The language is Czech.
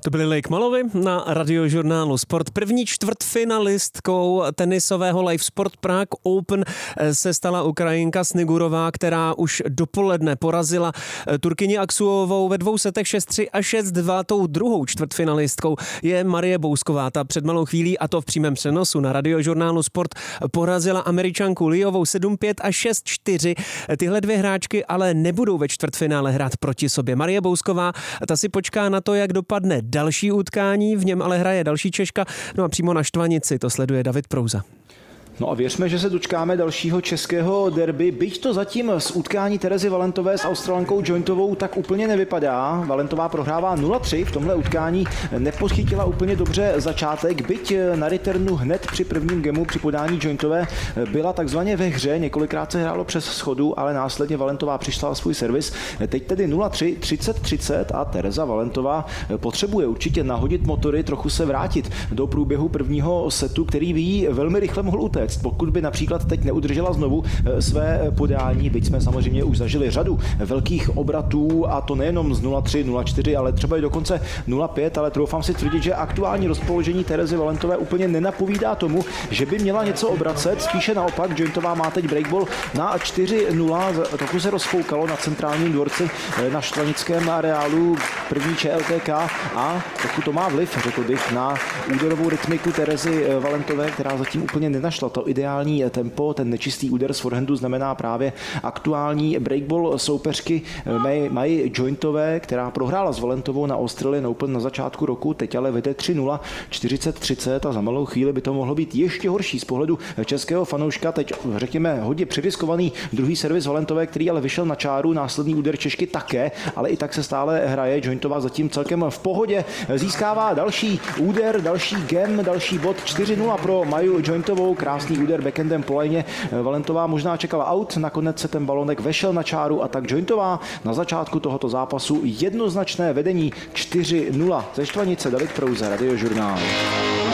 To byly Lake Malovi na Radiožurnálu Sport. První čtvrtfinalistkou tenisového Live Sport Prague Open se stala Ukrajinka Snigurová, která už dopoledne porazila Turkyni Aksuovou ve 2 setech 6-3 a 6-2. Tou druhou čtvrtfinalistkou je Marie Bousková. Ta před malou chvílí, a to v přímém přenosu na Radiožurnálu Sport, porazila Američanku Liovou 7-5 a 6-4. Tyhle dvě hráčky ale nebudou ve čtvrtfinále hrát proti sobě. Marie Bousková, ta si počká na to, jak dopadne další utkání, v něm ale hraje další Češka, no a přímo na Štvanici to sleduje David Prouza. No a věřme, že se dočkáme dalšího českého derby, byť to zatím z utkání Terezy Valentové s Australankou Jointovou tak úplně nevypadá. Valentová prohrává 0-3, v tomhle utkání nepochytila úplně dobře začátek, byť na returnu hned při prvním gemu při podání Jointové byla takzvaně ve hře, několikrát se hrálo přes schodu, ale následně Valentová přišla svůj servis. Teď tedy 0-3, 30-30 a Tereza Valentová potřebuje určitě nahodit motory, trochu se vrátit do průběhu prvního setu, který by jí velmi rychle mohl utéct. Pokud by například teď neudržela znovu své podání, byť jsme samozřejmě už zažili řadu velkých obratů, a to nejenom z 0-3, 0-4, ale třeba i dokonce 0-5, ale troufám si tvrdit, že aktuální rozpoložení Terezy Valentové úplně nenapovídá tomu, že by měla něco obracet, spíše naopak. Jointová má teď breakball na 4-0, trochu se rozfoukalo na centrálním dvorci na štvanickém areálu první ČLTK a trochu to má vliv, řekl bych, na úderovou rytmiku Terezy Valentové, která zatím úplně nenašla to ideální tempo. Ten nečistý úder z forehandu znamená právě aktuální breakball soupeřky Maji Jointové, která prohrála s Valentovou na Australian Open na začátku roku, teď ale vede 3-0, 40-30 a za malou chvíli by to mohlo být ještě horší z pohledu českého fanouška. Teď řekněme hodně přeriskovaný druhý servis Valentové, který ale vyšel na čáru, následný úder Češky také, ale i tak se stále hraje. Jointová zatím celkem v pohodě, získává další úder, další gem, další bod, 4-0 pro Maju Jointovou, krásný úder backendem po lajně. Valentová možná čekala out, nakonec se ten balonek vešel na čáru a tak Jointová na začátku tohoto zápasu jednoznačné vedení 4-0. Ze Štvanice David Prouza, Radiožurnál.